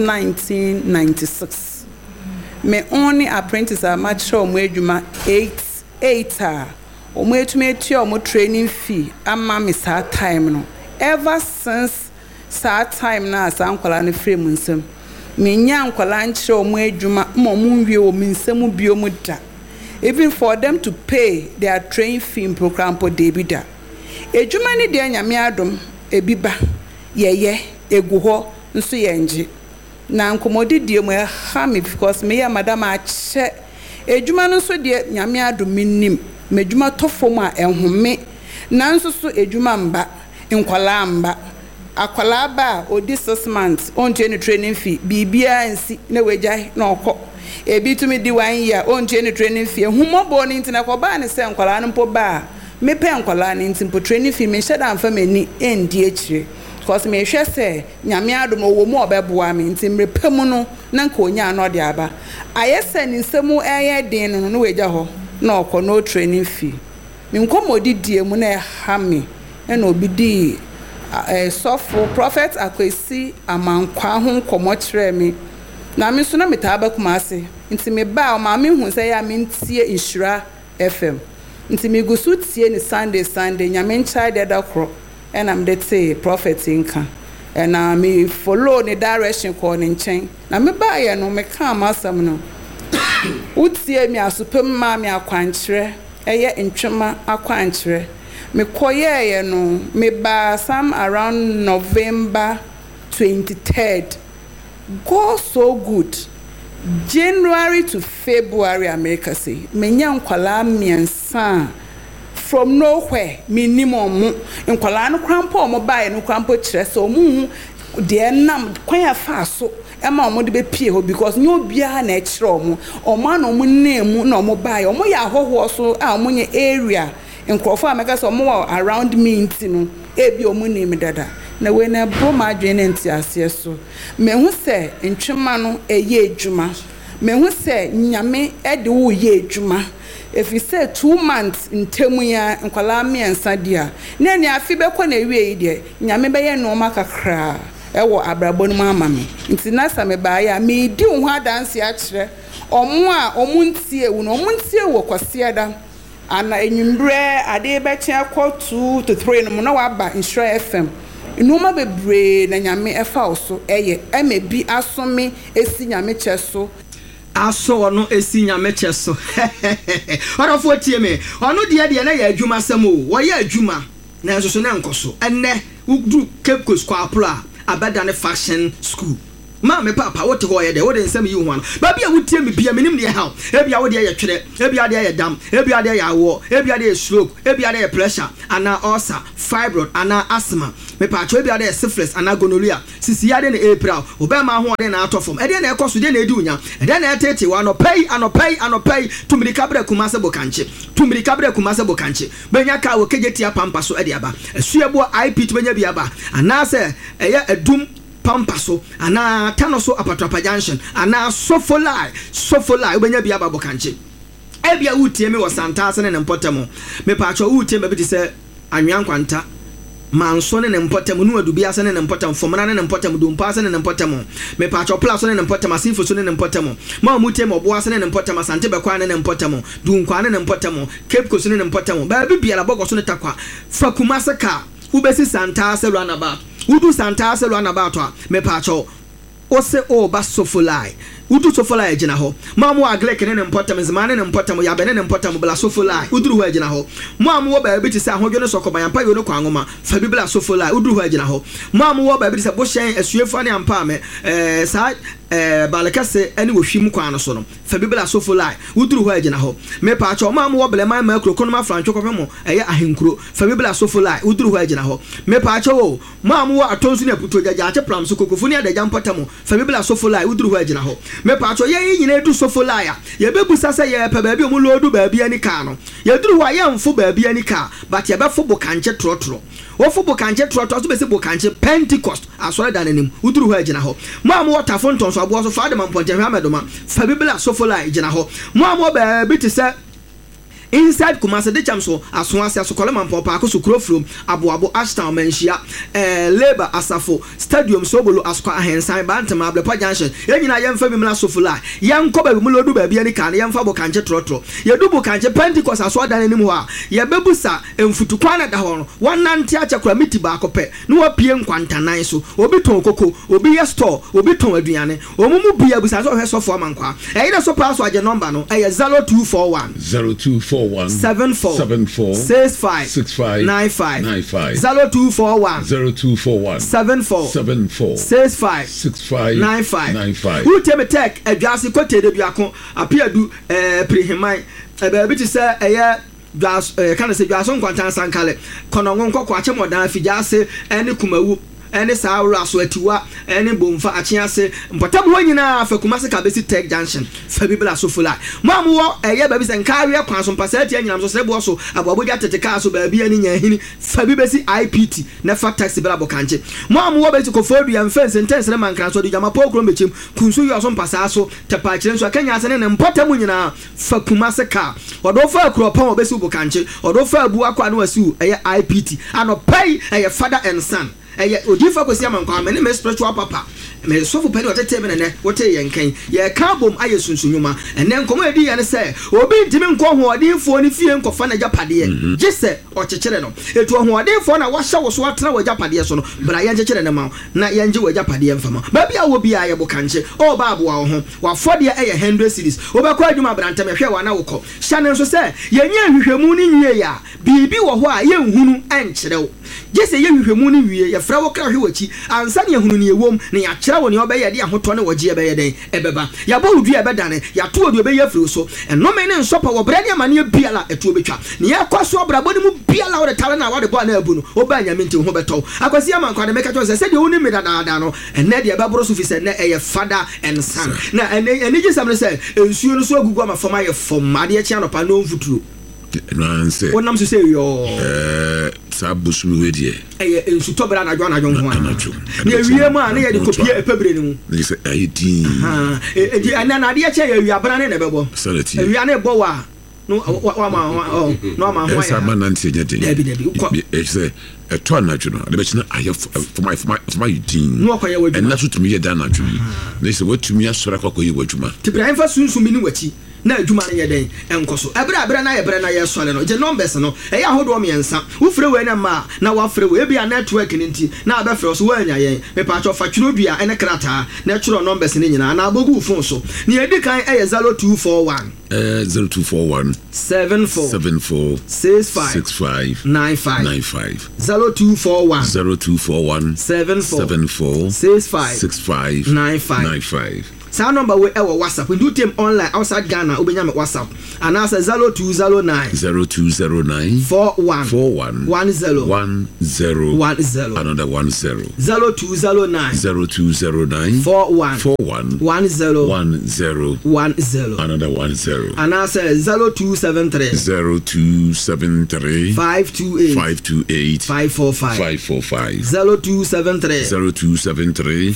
1996 me only apprentice a mature mo adwuma 8 o mo etumi etua mo training fee ama me saa time no ever since saa time na saa nkwala no frame nsem me nya nkwala nkyerɛ o mo adwuma mo nwie o me nsem bio mo da even for them to pay their training fee in program po debida adwuma ni de nyame adom ebiba yeye egu ho nso yenje na nkomodi die mo ha me because me ya madam a che adwuma no so de nyame adom minim me adwuma tofom a enhome na nso so adwuma mba nkwala mba akwala ba odi 6 months on training fee bibia nsi na wejai na okọ ebi tumi di 1 year on training fee humobo ni ntina ko ba ne se nkwala no mpo ba me pe nkwala ni ntimpo training fee me sheda amfa mani endi akire because me hwe se nyame adom wo mu obeboa me ntimre pemu no na nka onya no de aba ayese ni nsemu eye den no no weja ho na okọ no training fee me nkomodi die mu na ha me na obi di sofo prophet akwesi amankwa ho nkomo kyerɛ me na me so na metaba kuma ase nti me ba o ma me hu sɛ ya me ntie Nhyira FM nti me gusu tie ni Sunday nyame nchai de da kro na me de te prophet nka na me follow ni direction ko ni nkyɛn na me ba ye no me ka amasam no utie me asopem ma me akwankyerɛ ɛyɛ ntwema akwankyerɛ me koye no me ba some around November 23rd go so good January to February America say me nya nkwala miensa from nowhere minimum nkwala no krampo mo bae no krampo kire so mu de nam kwan afa so ema omo de be pie ho because nyo bia na kire omo na omo nemu na omo bae omo ya hoho so a omo nye area nkrofo ameka so omo around me ntino ebi omo nemi dada na we na bro ma adwene nti ase so me hu se ntwema no eye adwuma me hu se nyame ede wo ye adwuma if you say 2 months ntemu ya nkwala miensa dia na ni afi be ko na wie yi de nyame be ye no makakra ewo abrabo no mama me nti na sa me ba ya me di ho adanse a kire omo a omo ntie wo no omo ntie wo kwase da ana enwumbre ade be kye akọ 2 to 3 no na wa ba Nhyira FM inuma bebre na nyame efa so eye emebi asome esi nyame kye so aso no esi nyameche so orofo tie me ono de na ya adwuma sam o wo ya adwuma na enso so na enkoso enne udu Cape Coast kwa apra abada fashion school ma me papa wote ho ye de wo de nsam yi ho an ba bia wotie me bia menim de ha e bia wo de ye twere e bia de ye dam e bia de ye awo e bia de stroke e bia de ye pressure ana ulcer fibroid ana asthma me pa cho e bia de syphilis ana gonorrhea sisi ya de na april oba ma ho de na atofom e de na ekoso de na edi unya e de na etete wa no pay tumiri kabra kumase bokanche benya ka wo kejetia pampa so e de aba esuebo IP to benya bia ba ana se eye edum pampaso ana tanoso apatapa junction ana sofolai ubenya bia babo kanche ebia wutie me wasantase ne mpotamo me paacho wutie me bi se anwan kwanta manso ne mpotamo nu adu bia se ne mpotamo fomana ne mpotamo dumpa se ne mpotamo me paacho plus ne mpotamo asifo so ne mpotamo ma mutie me oboa se ne mpotamo sante bekwa ne mpotamo dunkwa ne mpotamo Cape Coast ne mpotamo ba bia la bogo so ne takwa fakuma seka ubesi santase runabout udu santase runabout me paacho ose o basofolai udu sofolai ejina ho mamu aglek ne mpotamo zmane ne mpotamo ya bene ne mpotamo bla sofolai udu ho ejina ho mamu wo ba bi ti se ahodwo ne sokoban ampa yo ne kwangoma fa bi bla sofolai udu ho ejina ho mamu wo ba bi ti se bo hyen asuefo ne ampa me sa balakase ani wo hwim kwan no so no fa bi bla sofolai udu ho ejina ho me pa cho mamu wo bla man ma krokonoma francho kofemo eye ahenkuro fa bi bla sofolai udu ho ejina ho me pa cho wo mamu wo atonsu ne puto jaja ache pram so kokofuni adaja mpotamo fa bi bla sofolai udu ho ejina ho me pacho ye nyina edu sofolaya ye bebusa se ye pa baabi omu lodu baabi ani ka no ye duru wa ye mfo baabi ani ka but ye befo bokanche trotro wo fo bokanche trotro so be se bokanche Pentecost asore dananim uduru ho agina ho mo am water fonton so abo so fa de mamponte hwamedoma fa bibla sofolaya agina ho mo am baabi te se inside Kumasi de chamso asonase asokole mampopa akoso krofrom aboabo ashtown manhia labor asafo stadium sobolo asko ahensan bantama ablepa junction yenyina yemfa bimla sofula yenko ba bimlo du ba bia ni kan yemfa bokanche trotro yedubu kanche Pentecost aso dan nim ho a yebebusa emfutu kwana da ho no wonante achakura miti ba akopɛ no wapie nkwantanan so obi ton koko obi ye store obi ton aduane omumu bia busa so hwe sofo amankwa eyina so pass waje number no eye 0241 74 65 95 0241 74 65 95 who tell me tech adwase kote de biako apiadu prehimai ebe ti se eye dwas kan se dwaso nkwantan sankale kono nkoko achemodan afijase ene kumawu ene saawra so atiwa ene bomfa achiase mpotam ho nyina fa Kumasi Kabesi Tech Junction fa bibla so fula mamu wo eye ba bi se nkawe kwan so mpasa atia nyinam so sebo so aboboja teteka so ba bia ni nya hini fa bibesi IPT na fa taxi bla bokanche mamu wo ba ti ko fodu ya mfense intense na mankran so di jama pokro mechim kunsu yo so mpasa so tepa kire so akanya ase ne mpotam nyina fa Kumasi ka odo fa akropon obesi bokanche odo fa abu akwa na wasi eye IPT ano pay eye father and son eye odifa kwesi amankwa me ne spiritual papa me sofu pedi otete me ne wote yenkan ye kabom aye sunsunyuma ene nkomo edi ye ne se obi ntimi nko hoodinfo ni fie nkofa na japade gese okekere no etu hoodinfo na wahya wo so atena wa japade so no bra ye nkekere ne ma na ye nje wa japade mfama ba bia wo bia ye bokanche o ba abo wo ho wa fode eye 100 series obekwa adwuma brantame hwe wa na wokọ hyane so se ye nya hwehwemu ni nwie ya bibi wo ho a ye nhunu enkyerɛw gese ye hwehwemu ni wie ye fra wo kra hwe wachi ansa ne hunu ne ewom ne ya kyerɛ wo ne obɛyɛ de ahoto ne wɔgye ɛbɛyɛ den ɛbɛba ya bo wudu ɛbɛdane ya to odi obɛyɛ firi so ɛnome ne nsopa wo brɛ ne amane biala ɛto obɛtwa ne ya kwaso brabo ne mu biala wo de tare na wo de bɔ na abu no oba nyame nti ho bɛtɔ akwasi amankwa de meka to sɛ de wo ne medadaada no ɛnɛ de ɛbɛboro so fi sɛ ne ɛyɛ father and son na ɛne gye sam ne sɛ ensuo no so agugu ama fam ayɛ fam ade ɛkya no pa no mfuturo nanse wonam so say yo sabusumi wedie ensu tobra na dwa ho ana ne awie mu a ne ye de kopie epebre ne mu ne se ayidin edi ana na de eche ya wi abra ne na bebo awie na ebo wa no wa ma no ma ho ya esa manante nyede debi ese eto anadwo no de be china aye for my din no akoye wadwuma en na so tumi ye da anadwo ne se watumi asora kwakoye wadwuma tibra enfa sunsun bi ni wachi na adwuma no yɛ den ɛnkɔ so ɛbrɛ na yɛbrɛ na yɛsɔre no gye numbers no ɛyɛ ahodoɔ mmiɛnsa wofrɛ wei na ma na wafrɛ wei ebia network no nti na abɛfrɛ so woanya yɛn mepatwɔ fa twerɛdua ɛne krataa na ɛtwerɛ numbers no nyinaa na abɔgu phone so ne yɛdi kan ɛyɛ 0241 0241 74 65 95 0241 74 65 95 saa number we ewo WhatsApp we do them online outside Ghana obenya me WhatsApp and answer 0209 41 10 another 10 0209 41 10 another 10 and answer 0273 528 545 0273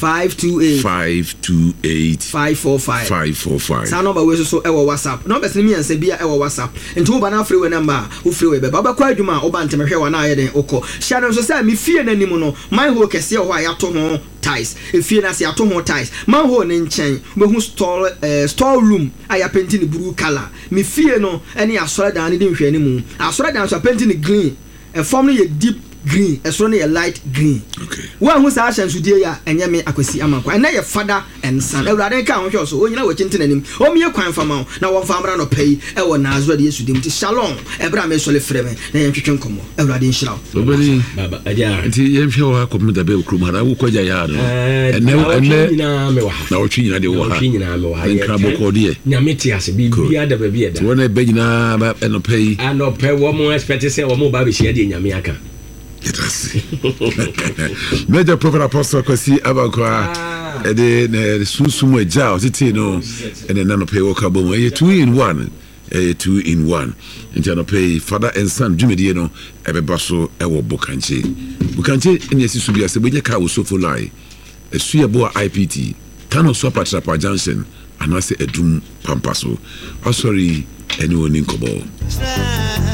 528 545 sa number we so ewo WhatsApp number se mi anse bia ewo WhatsApp nti wo ba na free we number wo free we be ba kwa adwuma wo ba ntemhwe wa na ayeden ukọ hia no so say me fie nanim no my ho kese ho ayato ho ties efie na se ato ho ties man ho ne nchen be hu store room aya painting the blue color me fie no ene asore dan ne de hwe anim asore dan so painting the green e form no ye deep green esoro no ye light green okay wa hu sa ahyan sudie ya enye me akwasi amankwa na ye father and son ewurade ka ho hwe so onyina wa chintin anim o me kwan fama na wo famra no pay e wo na azoro de yesu dim ti shalom ebra me sole freme na ye twetwe nkomo ewurade nhyira obani baba aja nti ye hwe wa komida be okrum hara wo kwaja ya no ene nyina me wa na wo twi nyina de wo ha nyina me wa nkra boko de nyame ti ase bi ada ba bi ada wona be nyina ba eno pay wo mo expect say wo mo ba be share de nyame aka Major Prophet Apostle Kwasi Abakwa ede ne sunsumu eja otiti no ene nano pay woka bom 2 in 1 2 in 1 nti pay father and son dwumedie no ebeba so ewo bukanche ene asisu bia se benye ka wo sofo lai esu ebo IPT kano so patrapa junction anase edum pampaso sorry ene oni nkobo